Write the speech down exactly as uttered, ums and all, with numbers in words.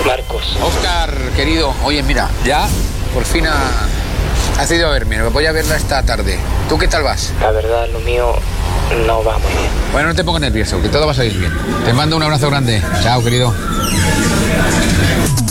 Marcos. Oscar, querido, oye, mira, ya por fin ha, has ido a verme, voy a verla esta tarde. ¿Tú qué tal vas? La verdad, lo mío no va muy bien. Bueno, no te pongas nervioso, que todo va a salir bien. Te mando un abrazo grande. Chao, querido.